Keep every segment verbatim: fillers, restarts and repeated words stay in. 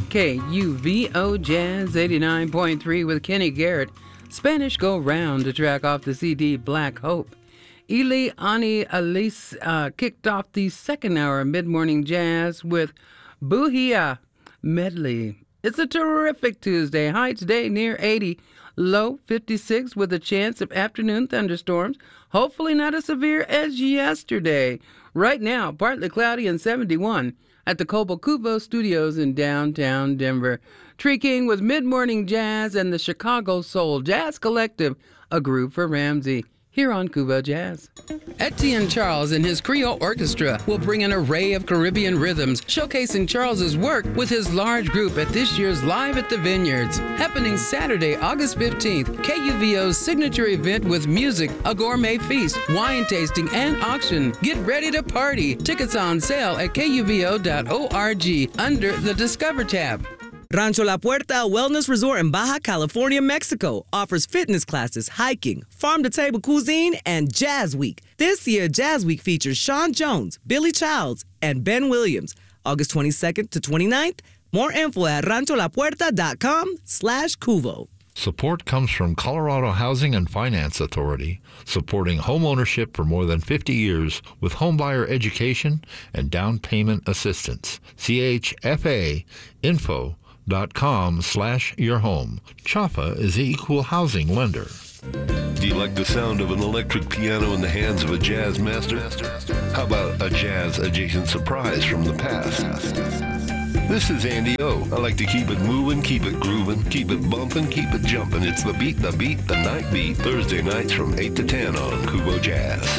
K U V O Jazz eighty-nine point three with Kenny Garrett. Spanish Go Round to track off the C D Black Hope. Eli Ani Alice uh, kicked off the second hour of mid-morning jazz with Buhia Medley. It's a terrific Tuesday. High today near eighty. Low fifty-six with a chance of afternoon thunderstorms. Hopefully not as severe as yesterday. Right now, partly cloudy and seventy-one at the Cobo Cubo Studios in downtown Denver. Tree King with mid-morning jazz and the Chicago Soul Jazz Collective, a group for Ramsey, here on Cubo Jazz. Etienne Charles and his Creole Orchestra will bring an array of Caribbean rhythms, showcasing Charles's work with his large group at this year's Live at the Vineyards, happening Saturday, August fifteenth. K U V O's signature event with music, a gourmet feast, wine tasting, and auction. Get ready to party. Tickets on sale at K U V O dot org under the Discover tab. Rancho La Puerta Wellness Resort in Baja California, Mexico offers fitness classes, hiking, farm-to-table cuisine, and Jazz Week. This year, Jazz Week features Sean Jones, Billy Childs, and Ben Williams. August twenty-second to twenty-ninth. More info at rancholapuerta.com slash Cuvo. Support comes from Colorado Housing and Finance Authority, supporting home ownership for more than fifty years with homebuyer education and down payment assistance. C H F A info dot com slash your home. Chaffa is the equal housing lender. Do you like the sound of an electric piano in the hands of a jazz master? How about a jazz-adjacent surprise from the past? This is Andy O. I like to keep it moving, keep it grooving, keep it bumping, keep it jumping. It's the beat, the beat, the night beat. Thursday nights from eight to ten on Cubo Jazz.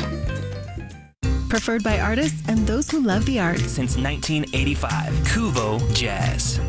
Preferred by artists and those who love the arts. Since nineteen eighty-five, Cubo Jazz.